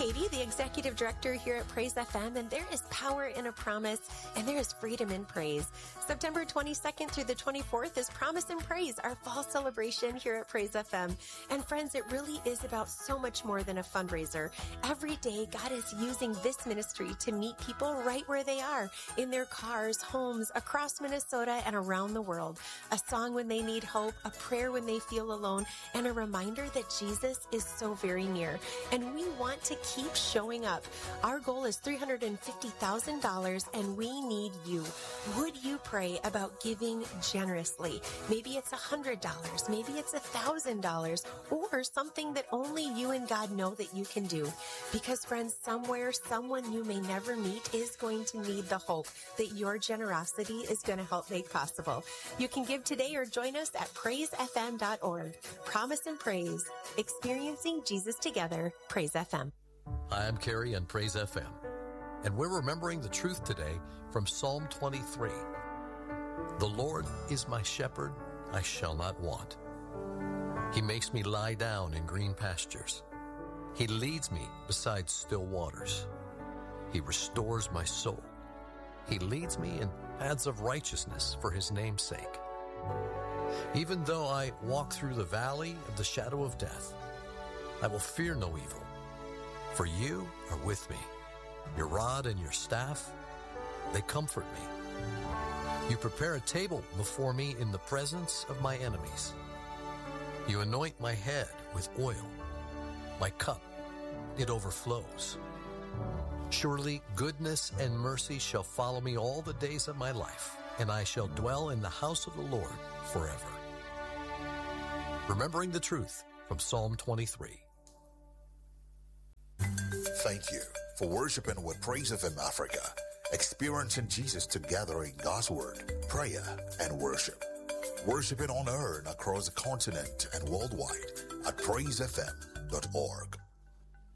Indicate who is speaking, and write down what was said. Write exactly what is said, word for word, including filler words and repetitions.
Speaker 1: Katie, the Executive Director here at Praise F M, and there is power in a promise, and there is freedom in praise. September twenty-second through the twenty-fourth is Promise and Praise, our fall celebration here at Praise F M. And friends, it really is about so much more than a fundraiser. Every day, God is using this ministry to meet people right where they are, in their cars, homes, across Minnesota and around the world. A song when they need hope, a prayer when they feel alone, and a reminder that Jesus is so very near. And we want to keep showing up. Our goal is three hundred fifty thousand dollars, and we need you. Would you pray about giving generously? Maybe it's one hundred dollars, maybe it's one thousand dollars, or something that only you and God know that you can do. Because friends, somewhere, someone you may never meet is going to need the hope that your generosity is going to help make possible. You can give today or join us at praise f m dot org. Promise and Praise, experiencing Jesus together. Praise F M.
Speaker 2: Hi, I'm Carrie on Praise F M, and we're remembering the truth today from Psalm twenty-three. The Lord is my shepherd, I shall not want. He makes me lie down in green pastures. He leads me beside still waters. He restores my soul. He leads me in paths of righteousness for his name's sake. Even though I walk through the valley of the shadow of death, I will fear no evil, for you are with me. Your rod and your staff, they comfort me. You prepare a table before me in the presence of my enemies. You anoint my head with oil. My cup, it overflows. Surely goodness and mercy shall follow me all the days of my life, and I shall dwell in the house of the Lord forever. Remembering the truth from Psalm twenty-three.
Speaker 3: Thank you for worshiping with Praise F M Africa, experiencing Jesus together in God's Word, prayer, and worship. Worshiping on air and across the continent and worldwide at praise f m dot org.